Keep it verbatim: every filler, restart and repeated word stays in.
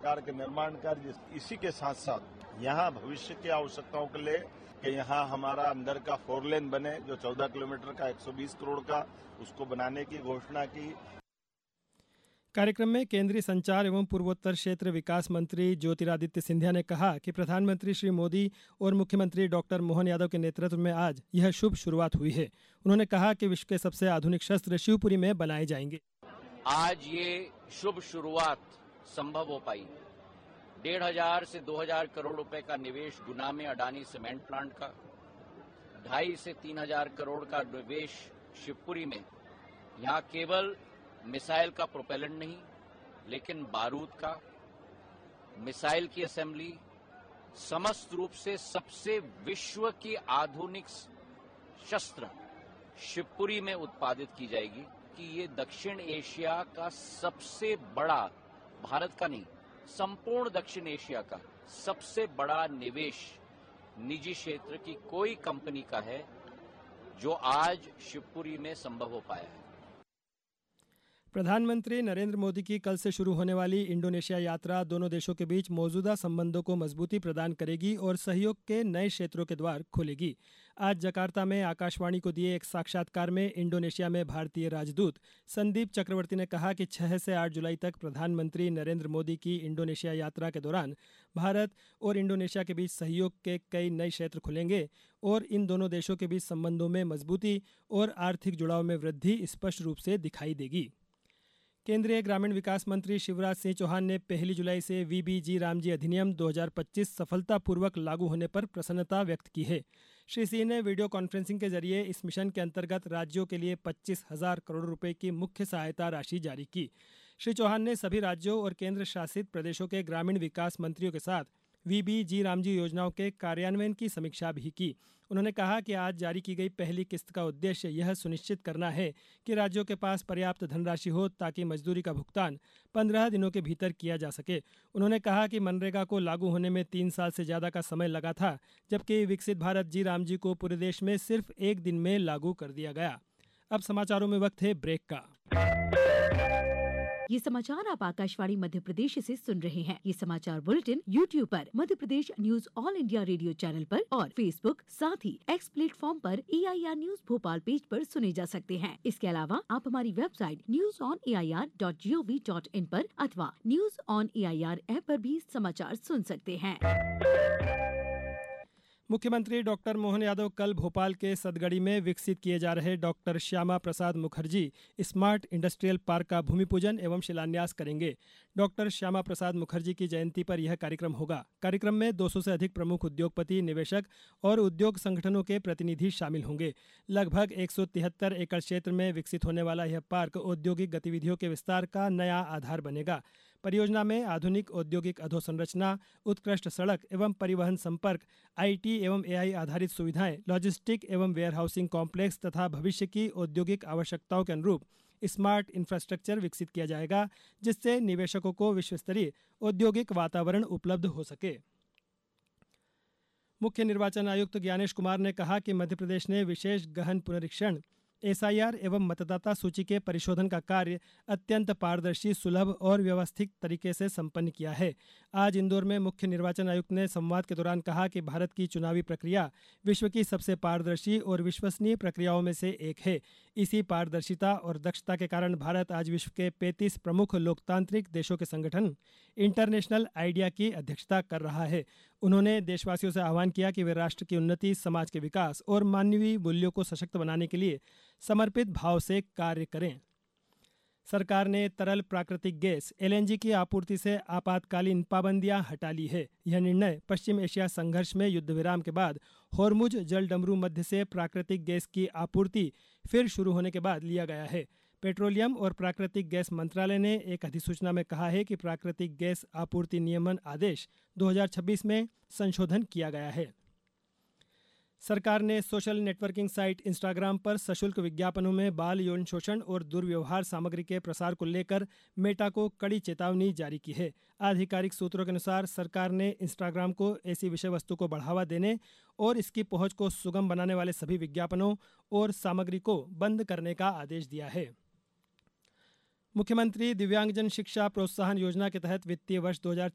सरकार के निर्माण कार्य, इसी के साथ साथ यहाँ भविष्य की आवश्यकताओं के लिए कि यहाँ हमारा अंदर का फोर लेन बने, जो चौदह किलोमीटर का एक सौ बीस करोड़ का, उसको बनाने की घोषणा की। कार्यक्रम में केंद्रीय संचार एवं पूर्वोत्तर क्षेत्र विकास मंत्री ज्योतिरादित्य सिंधिया ने कहा कि प्रधानमंत्री श्री मोदी और मुख्यमंत्री डॉक्टर मोहन यादव के नेतृत्व में आज यह शुभ शुरुआत हुई है। उन्होंने कहा कि विश्व के सबसे आधुनिक शस्त्र शिवपुरी में बनाए जाएंगे। आज ये शुभ शुरुआत संभव हो पाई। डेढ़ हजार से दो हजार करोड़ रुपए का निवेश गुना में अडानी सीमेंट प्लांट का, ढाई से तीन हजार करोड़ का निवेश शिवपुरी में। यहाँ केवल मिसाइल का प्रोपेलेंट नहीं, लेकिन बारूद का, मिसाइल की असेंबली, समस्त रूप से सबसे विश्व की आधुनिक शस्त्र शिवपुरी में उत्पादित की जाएगी। कि ये दक्षिण एशिया का सबसे बड़ा, भारत का नहीं, संपूर्ण दक्षिण एशिया का सबसे बड़ा निवेश निजी क्षेत्र की कोई कंपनी का है, जो आज शिवपुरी में संभव हो पाया है। प्रधानमंत्री नरेंद्र मोदी की कल से शुरू होने वाली इंडोनेशिया यात्रा दोनों देशों के बीच मौजूदा संबंधों को मजबूती प्रदान करेगी और सहयोग के नए क्षेत्रों के द्वार खोलेगी। आज जकार्ता में आकाशवाणी को दिए एक साक्षात्कार में इंडोनेशिया में भारतीय राजदूत संदीप चक्रवर्ती ने कहा कि छह से आठ जुलाई तक प्रधानमंत्री नरेंद्र मोदी की इंडोनेशिया यात्रा के दौरान भारत और इंडोनेशिया के बीच सहयोग के कई नए क्षेत्र खुलेंगे और इन दोनों देशों के बीच संबंधों में मजबूती और आर्थिक जुड़ाव में वृद्धि स्पष्ट रूप से दिखाई देगी। केंद्रीय ग्रामीण विकास मंत्री शिवराज सिंह चौहान ने पहली जुलाई से वीबीजी रामजी अधिनियम दो हज़ार पच्चीस सफलतापूर्वक लागू होने पर प्रसन्नता व्यक्त की है। श्री सिंह ने वीडियो कॉन्फ्रेंसिंग के जरिए इस मिशन के अंतर्गत राज्यों के लिए पच्चीस हजार करोड़ रुपए की मुख्य सहायता राशि जारी की। श्री चौहान ने सभी राज्यों और केंद्र शासित प्रदेशों के ग्रामीण विकास मंत्रियों के साथ वीबीजी रामजी योजनाओं के कार्यान्वयन की समीक्षा भी की। उन्होंने कहा कि आज जारी की गई पहली किस्त का उद्देश्य यह सुनिश्चित करना है कि राज्यों के पास पर्याप्त धनराशि हो ताकि मजदूरी का भुगतान पंद्रह दिनों के भीतर किया जा सके। उन्होंने कहा कि मनरेगा को लागू होने में तीन साल से ज़्यादा का समय लगा था, जबकि विकसित भारत जी रामजी को पूरे देश में सिर्फ एक दिन में लागू कर दिया गया। अब समाचारों में वक्त है ब्रेक का। ये समाचार आप आकाशवाणी मध्य प्रदेश से सुन रहे हैं। ये समाचार बुलेटिन यूट्यूब पर Madhya Pradesh news all India radio channel पर और फेसबुक साथ ही एक्स प्लेटफॉर्म पर ए I R news Bhopal page पर सुने जा सकते हैं। इसके अलावा आप हमारी website news on A I R dot G O V dot in पर अथवा news on A I R app पर भी समाचार सुन सकते हैं। मुख्यमंत्री डॉक्टर मोहन यादव कल भोपाल के सदगड़ी में विकसित किए जा रहे doctor Shyama Prasad Mukherjee smart industrial park का भूमि पूजन एवं शिलान्यास करेंगे। डॉक्टर श्यामा प्रसाद मुखर्जी की जयंती पर यह कार्यक्रम होगा। कार्यक्रम में दो सौ से अधिक प्रमुख उद्योगपति, निवेशक और उद्योग संगठनों के प्रतिनिधि शामिल होंगे। लगभग एक सौ तिहत्तर एकड़ क्षेत्र में विकसित होने वाला यह पार्क औद्योगिक गतिविधियों के विस्तार का नया आधार बनेगा। परियोजना में आधुनिक औद्योगिक अधोसंरचना, उत्कृष्ट सड़क एवं परिवहन संपर्क, आईटी एवं एआई आधारित सुविधाएं, लॉजिस्टिक एवं वेयरहाउसिंग कॉम्प्लेक्स तथा भविष्य की औद्योगिक आवश्यकताओं के अनुरूप स्मार्ट इंफ्रास्ट्रक्चर विकसित किया जाएगा, जिससे निवेशकों को विश्वस्तरीय औद्योगिक वातावरण उपलब्ध हो सके। मुख्य निर्वाचन आयुक्त ज्ञानेश कुमार ने कहा कि मध्य प्रदेश ने विशेष गहन पुनरीक्षण, एस आई आर एवं मतदाता सूची के परिशोधन का कार्य अत्यंत पारदर्शी, सुलभ और व्यवस्थित तरीके से संपन्न किया है। आज इंदौर में मुख्य निर्वाचन आयुक्त ने संवाद के दौरान कहा कि भारत की चुनावी प्रक्रिया विश्व की सबसे पारदर्शी और विश्वसनीय प्रक्रियाओं में से एक है। इसी पारदर्शिता और दक्षता के कारण भारत आज विश्व के पैंतीस प्रमुख लोकतांत्रिक देशों के संगठन इंटरनेशनल आइडिया की अध्यक्षता कर रहा है। उन्होंने देशवासियों से आह्वान किया कि वे राष्ट्र की उन्नति, समाज के विकास और मानवीय मूल्यों को सशक्त बनाने के लिए समर्पित भाव से कार्य करें। सरकार ने तरल प्राकृतिक गैस एल एन जी की आपूर्ति से आपातकालीन पाबंदियां हटा ली है। यह निर्णय पश्चिम एशिया संघर्ष में युद्ध विराम के बाद होर्मुज जल डमरू मध्य से प्राकृतिक गैस की आपूर्ति फिर शुरू होने के बाद लिया गया है। पेट्रोलियम और प्राकृतिक गैस मंत्रालय ने एक अधिसूचना में कहा है कि प्राकृतिक गैस आपूर्ति नियमन आदेश दो हज़ार छब्बीस में संशोधन किया गया है। सरकार ने सोशल नेटवर्किंग साइट इंस्टाग्राम पर सशुल्क विज्ञापनों में बाल यौन शोषण और दुर्व्यवहार सामग्री के प्रसार को लेकर मेटा को कड़ी चेतावनी जारी की है। आधिकारिक सूत्रों के अनुसार सरकार ने इंस्टाग्राम को ऐसी विषय वस्तु को बढ़ावा देने और इसकी पहुंच को सुगम बनाने वाले सभी विज्ञापनों और सामग्री को बंद करने का आदेश दिया है। मुख्यमंत्री दिव्यांगजन शिक्षा प्रोत्साहन योजना के तहत वित्तीय वर्ष दो हज़ार